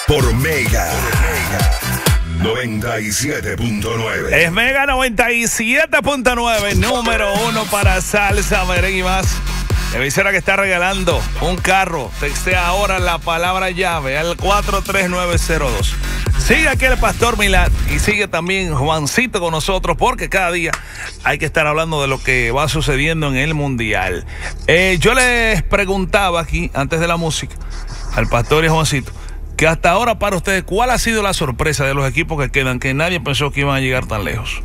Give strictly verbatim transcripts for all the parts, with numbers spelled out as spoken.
por Mega noventa y siete punto nueve. Es Mega noventa y siete punto nueve, número uno para salsa, merengue y más. La emisora que está regalando un carro. Textea ahora la palabra llave al cuatro tres nueve cero dos. Sigue aquí el Pastor Milad y sigue también Juancito con nosotros, porque cada día hay que estar hablando de lo que va sucediendo en el Mundial. Eh, yo les preguntaba aquí, antes de la música, al Pastor y a Juancito, que hasta ahora para ustedes, ¿cuál ha sido la sorpresa de los equipos que quedan, que nadie pensó que iban a llegar tan lejos?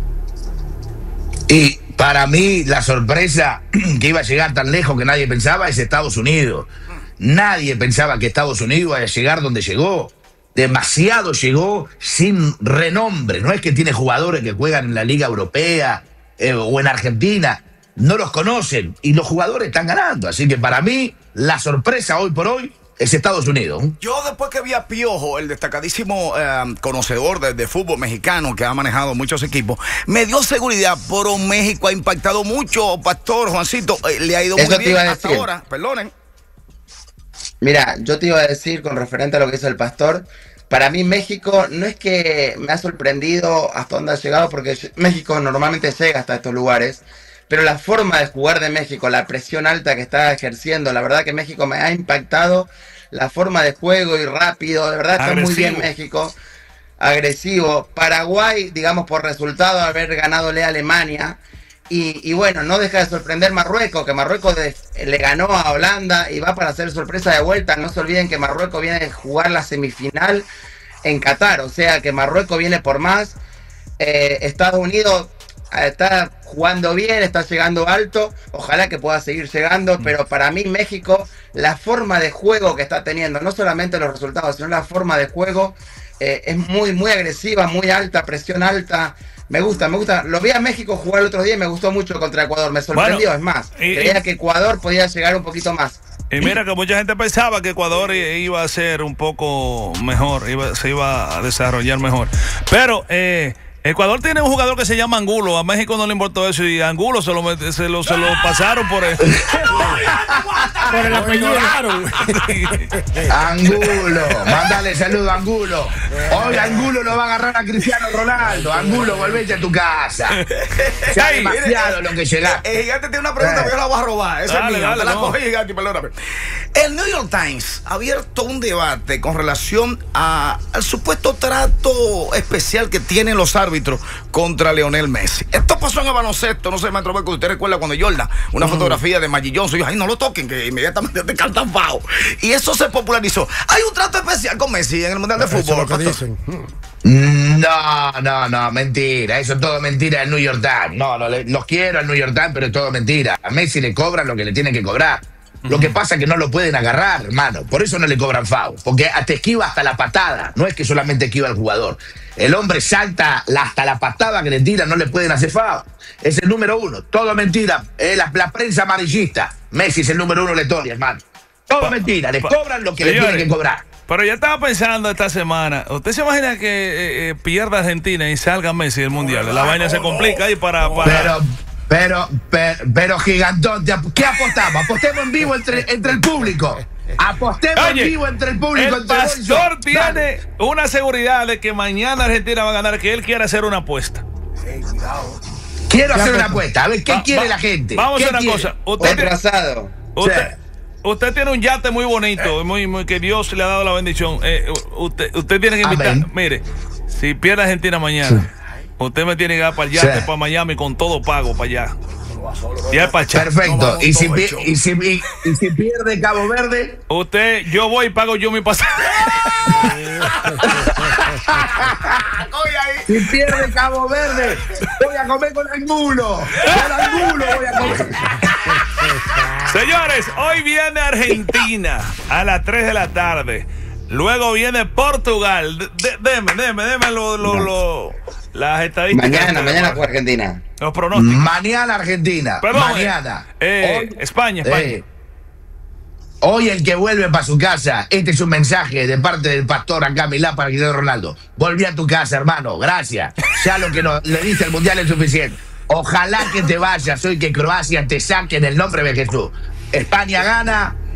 Y para mí la sorpresa que iba a llegar tan lejos que nadie pensaba es Estados Unidos. Nadie pensaba que Estados Unidos iba a llegar donde llegó. Demasiado llegó sin renombre. No es que tiene jugadores que juegan en la Liga Europea eh, o en Argentina. No los conocen y los jugadores están ganando. Así que para mí la sorpresa hoy por hoy es Estados Unidos. Yo después que vi a Piojo, el destacadísimo eh, conocedor de, de fútbol mexicano que ha manejado muchos equipos, me dio seguridad, pero México ha impactado mucho, Pastor, Juancito, eh, le ha ido Eso muy te bien iba a hasta decir. ahora, perdonen. Mira, yo te iba a decir con referente a lo que hizo el Pastor, para mí México no es que me ha sorprendido hasta dónde ha llegado, porque México normalmente llega hasta estos lugares, pero la forma de jugar de México, la presión alta que está ejerciendo, la verdad que México me ha impactado, la forma de juego y rápido, de verdad está Agresivo. muy bien México, agresivo. Paraguay, digamos por resultado, haber ganadole a Alemania, y, y bueno, no deja de sorprender Marruecos, que Marruecos de, le ganó a Holanda y va para hacer sorpresa de vuelta. No se olviden que Marruecos viene a jugar la semifinal en Qatar, o sea que Marruecos viene por más. eh, Estados Unidos está jugando bien, está llegando alto, ojalá que pueda seguir llegando, pero para mí México, la forma de juego que está teniendo, no solamente los resultados, sino la forma de juego, eh, es muy, muy agresiva, muy alta, presión alta. Me gusta, me gusta. Lo vi a México jugar el otro día y me gustó mucho contra Ecuador, me sorprendió, Bueno, es más, y- creía y- que Ecuador podía llegar un poquito más. Y mira que mucha gente pensaba que Ecuador i- iba a ser un poco mejor, iba, se iba a desarrollar mejor. Pero eh, Ecuador tiene un jugador que se llama Angulo. A México no le importó eso y Angulo se lo, met- se lo, se lo pasaron por el... Por el apellido. Angulo, mándale saludo a Angulo. Hoy Angulo lo va a agarrar a Cristiano Ronaldo. Angulo, volvete a tu casa. Ya Ey, demasiado lo que llegaste. El gigante tiene una pregunta, Eh. pero yo la voy a robar. Esa Dale, es mía. dale, Te la no. cogí, gigante, perdóname. El New York Times ha abierto un debate con relación a, al supuesto trato especial que tienen los árbitros contra Lionel Messi. Esto pasó en el baloncesto, no sé, maestro Beco, usted recuerda cuando Jordan, una fotografía de Magic Johnson, dijo, ay, no lo toquen, que inmediatamente te cantan bajo. Y eso se popularizó. Hay un trato especial con Messi en el Mundial de Eso es Fútbol. lo que Pastor. dicen. No, no, no, mentira. Eso es todo mentira del New York Times. No, no, le- los quiero al New York Times, pero es todo mentira. A Messi le cobran lo que le tienen que cobrar. Lo que pasa es que no lo pueden agarrar, hermano. Por eso no le cobran foul. Porque te esquiva hasta la patada. No es que solamente esquiva al jugador. El hombre salta la- hasta la patada que le tiran, no le pueden hacer foul. Es el número uno. Todo mentira. Es la, la prensa amarillista. Messi es el número uno de la historia, hermano. Todo Pa- mentira. Le pa- cobran lo que le Señores, tienen que cobrar. Pero yo estaba pensando esta semana, ¿usted se imagina que eh, eh, pierda Argentina y salga Messi del Mundial? La vaina se complica ahí para... para... Pero, pero, pero, pero gigantón, te ap- ¿qué apostamos? Apostemos en vivo entre, entre el público. Apostemos Oye, en vivo entre el público. el entre vos y yo. Pastor tiene Dale. una seguridad de que mañana Argentina va a ganar, que él quiere hacer una apuesta. Quiero hacer una apuesta. A ver, ¿qué Va- quiere va- la gente? Vamos a ¿Qué hacer una quiere? cosa. Usted, Otro tiene- asado. usted, Sí. usted tiene un yate muy bonito, muy, muy, que Dios le ha dado la bendición. Eh, usted, usted tiene que invitar. Amén. Mire, si pierde Argentina mañana, usted me tiene que dar para el yate, Sí. para Miami, con todo pago para allá. Ya es para echar. Perfecto. Y si, pi- Todo y, si, y, y si pierde Cabo Verde, Usted, yo voy y pago yo mi pasaje. Oye, ahí. si pierde Cabo Verde, voy a comer con Angulo. Con Angulo voy a comer. Señores, hoy viene Argentina a las tres de la tarde. Luego viene Portugal. De- de- Deme, deme, deme lo, lo, lo- las estadísticas. Mañana, mañana juega Argentina. Los pronósticos. Mañana Argentina. Perdón, Mañana. eh, Hoy- España, España. Eh, hoy el que vuelve para su casa, este es un mensaje de parte del pastor acá, Milá, para Cristiano Ronaldo. Volví a tu casa, hermano, gracias. Ya lo que no, le diste al Mundial es suficiente. Ojalá que te vayas hoy, que Croacia te saque en el nombre de Jesús. España gana,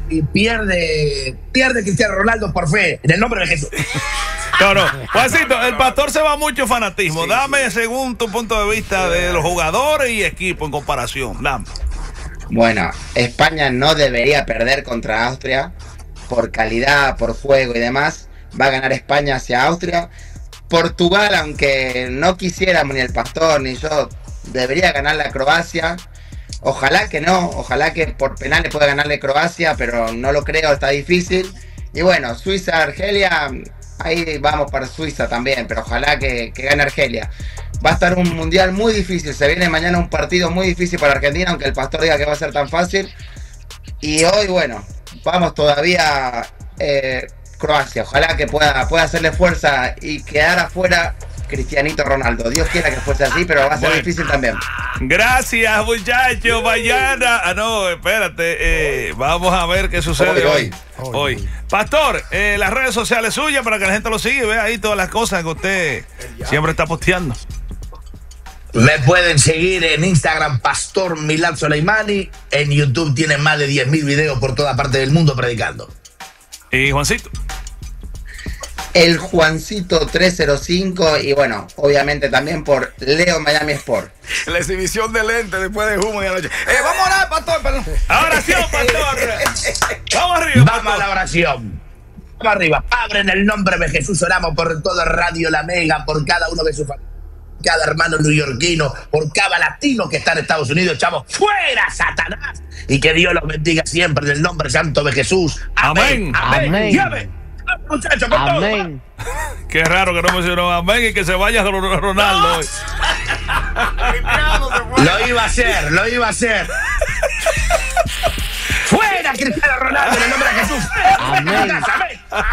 y pierde, pierde Cristiano Ronaldo por fe, en el nombre de Jesús. No, no. Juancito, el pastor se va mucho fanatismo. Sí, Dame, sí. según tu punto de vista, de los jugadores y equipo en comparación. Dame. Bueno, España no debería perder contra Austria por calidad, por juego y demás. Va a ganar España hacia Austria. Portugal, aunque no quisiéramos ni el pastor ni yo, debería ganarle a Croacia. Ojalá que no, ojalá que por penales pueda ganarle Croacia, pero no lo creo, está difícil. Y bueno, Suiza-Argelia, ahí vamos para Suiza también, pero ojalá que, que gane Argelia. Va a estar un mundial muy difícil, se viene mañana un partido muy difícil para Argentina, aunque el pastor diga que va a ser tan fácil. Y hoy, bueno, vamos todavía eh, Croacia, ojalá que pueda, pueda hacerle fuerza y quedar afuera Cristianito Ronaldo. Dios quiera que fuese así, pero va a ser bueno. difícil también. Gracias, muchachos. Mañana. Ah, no, espérate. Eh, vamos a ver qué sucede hoy. Hoy. hoy. hoy. Pastor, eh, las redes sociales suyas para que la gente lo siga y vea ahí todas las cosas que usted siempre está posteando. Me pueden seguir en Instagram, Pastor Milad Soleimani. En YouTube tienen más de diez mil videos por toda parte del mundo predicando. ¿Y Juancito? El Juancito trescientos cinco y bueno, obviamente también por Leo Miami Sport. La exhibición de lentes después de humo y anoche. Eh, vamos a orar, pastor, perdón. A oración, pastor. Vamos arriba, Vamos pastor. a la oración. Vamos arriba. Padre, en el nombre de Jesús oramos por toda Radio La Mega, por cada uno de sus familias, cada hermano neoyorquino, por cada latino que está en Estados Unidos. Echamos fuera, Satanás. Y que Dios los bendiga siempre en el nombre santo de Jesús. Amén. Amén. Amén. Amén. Muchachos, con amén. Todo. Qué raro que no mencionó amén y que se vaya Ronaldo hoy. Lo iba a hacer, lo iba a hacer. Fuera Cristiano Ronaldo en el nombre de Jesús. Amén.